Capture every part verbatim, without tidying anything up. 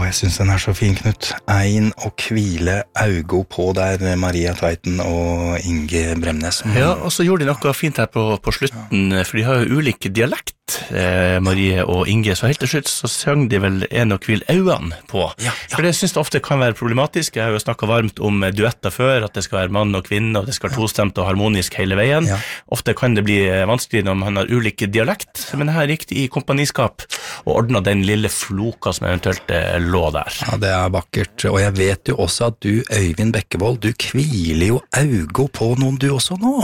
jeg synes den er så fin, Knut. Ein og hvile augo på der, Maria Tveiten og Inge Bremnes. Mm. Ja, og så gjorde de noe fint her på, på slutten, for de har jo ulik dialekt, eh, Marie og Inge, så helt til slutt så sang de vel en og hvil auene på. Ja, ja. For det synes jeg ofte kan være problematisk. Jeg har jo snakket varmt om duetter før, at det skal være mann og kvinne, og det skal være tostemt og harmonisk hele veien. Ja. Ofte kan det bli vanskelig når man har ulik dialekt, men her gikk de i kompaniskap og ordnet den lille floka som eventuelt lå der. Ja, det er vakkert, og jeg vet jo også at du, Øyvind Bekkevold, du hviler jo augo på noen du også nå.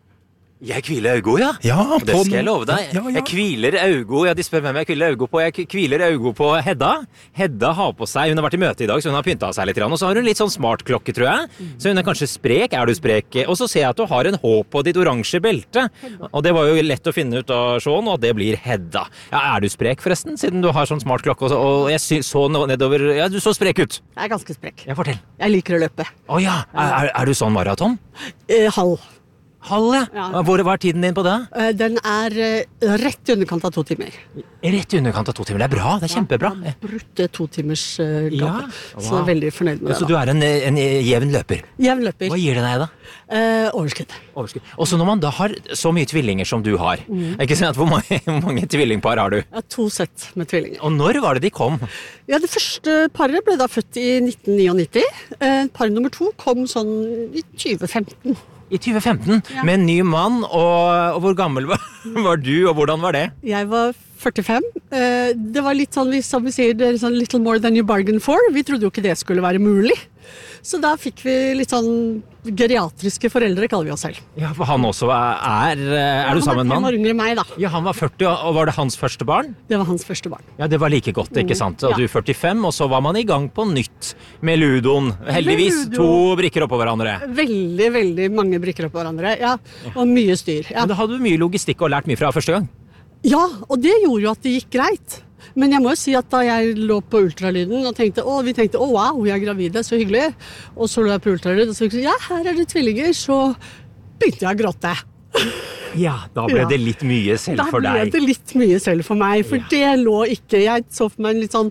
Jeg hviler augo, ja. Ja, det skal jeg love deg. Ja, ja. Jeg hviler augo, ja, de spør hvem jeg hviler augo på. Jeg hviler augo på Hedda. Hedda har på seg, hun har vært i møte i dag, så hun har pyntet seg litt, og så har hun litt sånn smart klokke, tror jeg. Så hun er kanskje sprek, er du sprek? Og så ser jeg at du har en H på ditt oransje belte. Og det var jo lett å finne ut av Sean, og det blir Hedda. Ja, er du sprek forresten, siden du har sånn smart klokke, og jeg så nedover, ja, du så sprek ut. Jeg er ganske sprek. Ja, fortell. Jeg liker å løpe. Å ja, er, er, er du sånn maraton? Eh, halv. Halv, ja. ja. Hvor var tiden din på det? Den er rett i underkant av to timer. Rett i underkant av to timer, det er bra, det er kjempebra. Ja, brutte to timers uh, gap, ja. Wow. Så jeg er veldig fornøyd med det. Så du er en, en jevn løper? Jevn løper. Hva gir det deg da? Uh, overskudd. Overskudd. Og så når man da har så mye tvillinger som du har, mm. ikke sant, hvor mange, hvor mange tvillingpar har du? Ja, to sett med tvillinger. Og når var det de kom? Ja, det første paret ble da født i nitten nittini. Uh, par nummer to kom sånn i tjue femten. I tjue femten, ja. Med en ny mann, og, og hvor gammel var, var du, og hvordan var det? Jeg var førtifem. Det var litt sånn, som vi sier, det er sånn little more than you bargain for. Vi trodde jo ikke det skulle være mulig. Så da fikk vi litt sånn geriatriske foreldre, kaller vi oss selv. Ja, for han også er, er, er ja, du sammen med han? Han var yngre enn meg, da. Ja, han var førti, og var det hans første barn? Det var hans første barn. Ja, det var like godt, ikke sant? Og ja. Du førtifem, og så var man i gang på nytt med ludoen. Heldigvis, Ludo. To brikker oppå hverandre. Veldig, veldig mange brikker oppå hverandre, ja. Og mye styr. Ja. Men da hadde du mye logistikk og lært mye fra første gang? Ja, og det gjorde jo at det gikk greit. Men jeg må jo si at da jeg lå på ultralyden og tenkte, å, vi tenkte, å wow, jeg er gravide, så hyggelig. Og så lå jeg på ultralyd og så tenkte, ja, her er det tvillinger, så begynte jeg å gråte. Ja, da ble ja. Det litt mye selv da for deg. Da ble det litt mye selv for meg, for ja. Det lå ikke, jeg så for meg en litt sånn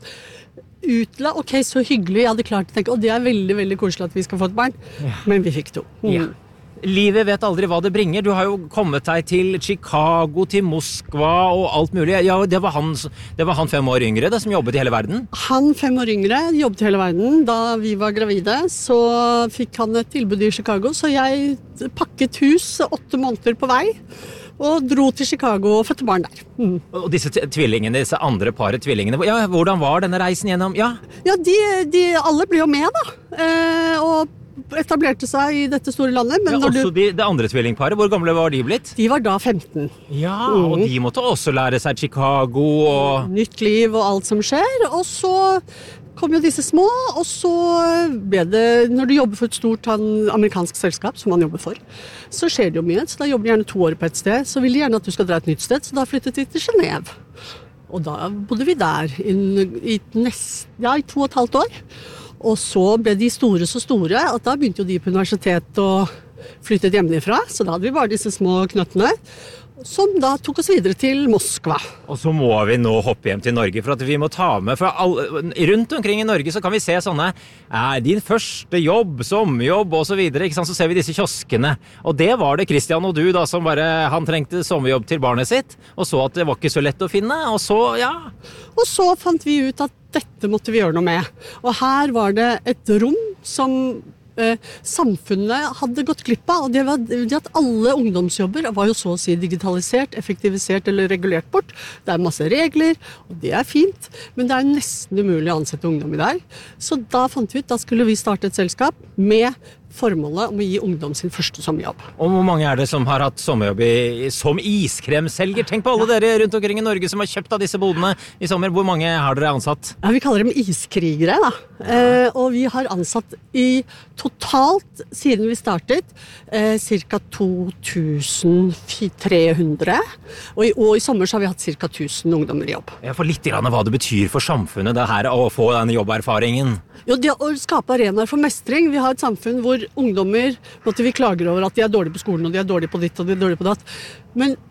utla, ok, så hyggelig, jeg hadde klart å tenke, å, det er veldig, veldig koselig at vi skal få et barn, ja. Men vi fikk to. Mm. Ja. Livet vet aldri hva det bringer. Du har jo kommet deg til Chicago, til Moskva og alt mulig. Ja, det var han, det var han fem år yngre da, som jobbet i hele verden. Han fem år yngre jobbet i hele verden. Da vi var gravide, så fikk han et tilbud i Chicago, så jeg pakket hus åtte måneder på vei. Og dro til Chicago og fødte barn der. Mm. Og disse tvillingene, disse andre paret tvillingene, ja, hvordan var denne reisen gjennom? Ja, ja de, de, alle ble jo med da. Eh, og etablerte seg i dette store landet. Men ja, når også du... de, det andre tvillingparet, hvor gamle var de blitt? De var da femten. Ja, mm. Og de måtte også lære seg Chicago og... Nytt liv og alt som skjer, og så kom jo disse små, og så ble det, når du jobber for et stort amerikansk selskap, som man jobber for, så skjer det jo mye, så da jobber de gjerne to år på et sted, så vil de gjerne at du skal dra et nytt sted, så da flyttet de til Genève. Og da bodde vi der i, i, nest, ja, i to og et halvt år. Og så ble de store så store, at da begynte jo de på universitet og flyttet hjemmefra, så da hadde vi bare disse små knøttene, som da tok oss videre til Moskva. Og så må vi nå hoppe hjem til Norge, for at vi må ta med, for alle, rundt omkring i Norge så kan vi se sånne, eh, din første jobb, sommerjobb og så videre, ikke sant? Så ser vi disse kioskene, og det var det Christian og du da, som bare, han trengte sommerjobb til barnet sitt, og så at det var ikke så lett å finne, og så, ja. Og så fant vi ut at dette måtte vi gjøre noe med. Og her var det et rom som eh, samfunnet hadde gått glipp av, og det var det at alle ungdomsjobber var jo så å si digitalisert, effektivisert eller regulert bort. Det er masse regler, og det er fint, men det er nesten umulig å ansette ungdom i dag. Så da fant vi ut, da skulle vi starte et selskap med formålet om å gi ungdom sin første sommerjobb. Og hvor mange er det som har hatt sommerjobb i, som iskremselger? Tenk på alle dere rundt omkring i Norge som har kjøpt av disse bodene i sommer. Hvor mange har dere ansatt? Ja, vi kaller dem iskrigere da. Ja. Eh, og vi har ansatt i totalt, siden vi startet, eh, ca. to tusen tre hundre. Og i, og i sommer så har vi hatt ca. tusen ungdommer i jobb. Ja, for litt grann hva det betyr for samfunnet, det her å få den jobberfaringen. Jo, det å skape arenaer for mestring. Vi har et samfunn hvor ungdommer, måtte vi klager over at de er dårlige på skolen, og de er dårlige på ditt, og de er dårlige på datt. Men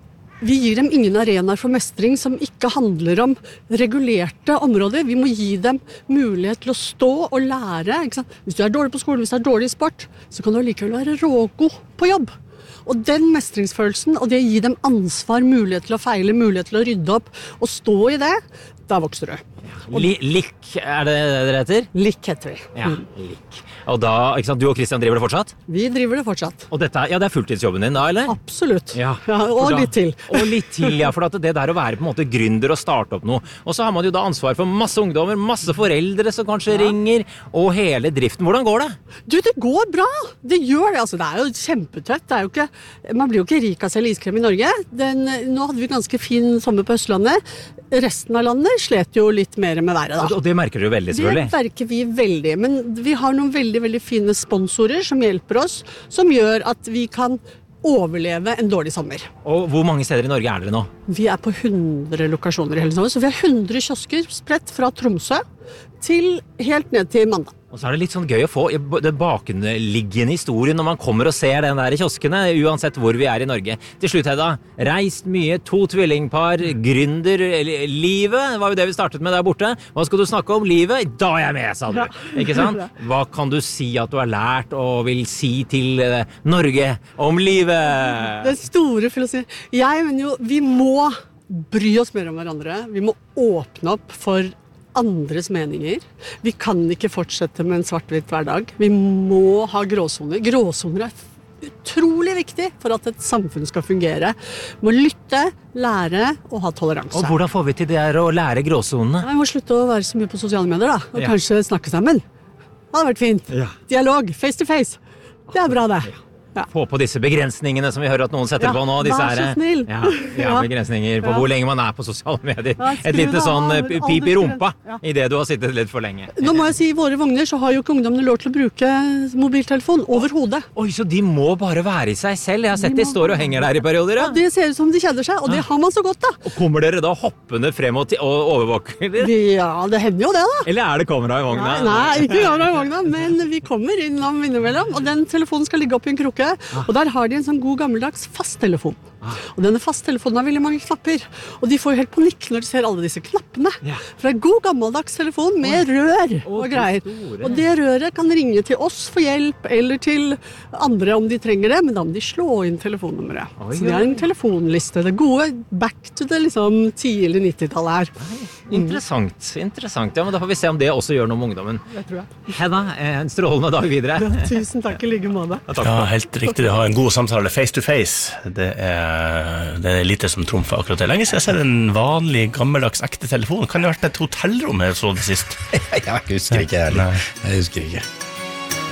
vi gir dem ingen arenaer for mestring som ikke handler om regulerte områder. Vi må gi dem mulighet til å stå og lære. Ikke sant? Hvis du er dårlig på skolen, hvis du er dårlig i sport, så kan du likevel være rågod på jobb. Og den mestringsfølelsen, og det å gi dem ansvar, mulighet til å feile, mulighet til å rydde opp, og stå i det, da vokser du. Li- Lik, er det det dere heter? Lik heter vi. Ja, lik. Og da, ikke sant, du og Christian driver det fortsatt? Vi driver det fortsatt. Og dette, ja, det er fulltidsjobben din da, eller? Absolutt. Ja, Ja, og for da- litt til. Og litt til, ja, for at det der å være på en måte gründer og starte opp noe. Og så har man jo da ansvar for masse ungdommer, masse foreldre som kanskje ringer, og hele driften. Hvordan går det? Du, det går bra. Det gjør det. Altså, det er jo kjempetøft. Det er jo ikke, man blir jo ikke rik av å selge iskrem i Norge. Den, nå hadde vi ganske fin sommer på Østlandet. Resten av landet slet jo litt mer med været da. Og det merker du veldig, selvfølgelig. Det merker vi veldig, men vi har noen veldig, veldig fine sponsorer som hjelper oss, som gjør at vi kan overleve en dårlig sommer. Og hvor mange steder i Norge er dere nå? Vi er på hundre lokasjoner i hele sommer, så vi har hundre kiosker spredt fra Tromsø til helt ned til Mandag. Og så er det litt sånn gøy å få det bakenliggende historien når man kommer og ser den der i kioskene, uansett hvor vi er i Norge. Til slutt, Hedda, reist mye, to tvillingpar, gründer, livet, var jo det vi startet med der borte. Hva skal du snakke om? Livet? Da er jeg med, sa du. Ja. Ikke sant? Hva kan du si at du har lært og vil si til eh, Norge om livet? Den store filosofien. Jeg mener jo, vi må bry oss mer om hverandre. Vi må åpne opp for andres meninger. Vi kan ikke fortsette med en svart-hvitt hverdag. Vi må ha gråsoner. Gråsoner er utrolig viktig for at et samfunn skal fungere. Vi må lytte, lære og ha toleranse. Og hvordan får vi til det her å lære gråsonene? Vi må slutte å være så mye på sosiale medier da, og Ja. kanskje snakke sammen. Det hadde vært fint. Ja. Dialog, face to face. Det er bra det. Ja. Få på disse begrensningene som vi hører at noen setter Ja, på nå. Disse vær så her, snill. Ja, ja, Ja. begrensninger på Ja. hvor lenge man er på sosiale medier. Ja, Et skru lite det sånn av, eh, pip i aldersgrense. rumpa Ja. i det du har sittet litt for lenge. Nå må jeg si, i våre vogner så har jo ikke ungdommene lov til å bruke mobiltelefon over hodet. Oi, så de må bare være i seg selv. Jeg har sett de, De må står og henger der i perioder. Ja. Ja, det ser ut som de kjeder seg, og det har man så godt da. Og kommer dere da hoppende frem og, ti- og overvåker dere? Vi, ja, det hender jo det da. Eller er det kamera i vogna? Nei, nei, ikke kamera i vogna, men vi kommer innom innimellom, og den telefonen skal ligge opp i en krukke, og der har de en sånn god gammeldags fasttelefon. Og denne fasttelefonen har veldig mange knapper, og de får jo helt panikk når de ser alle disse knappene. Ja. For det er en god gammeldags telefon med rør Å, og det greier. store. Og det røret kan ringe til oss for hjelp, eller til andre om de trenger det, men da må de slå inn telefonnummeret. Oi, Så det er en oi. telefonliste, det gode back to det liksom ti- eller nittitallet her. Interessant, interessant. Ja, men da får vi se om det også gjør noe med ungdommen. Det tror jeg. Hedda, en strålende dag videre. Tusen takk i like måte. Ja, helt riktig. Det har en god samtale face to face. Det er, det er lite som trumfer akkurat det. Lenge siden jeg ser en vanlig, gammeldags, ekte telefon. Kan det ha vært et hotellrom jeg så det sist? Jeg husker ikke, jeg heller. Nei. Jeg husker ikke.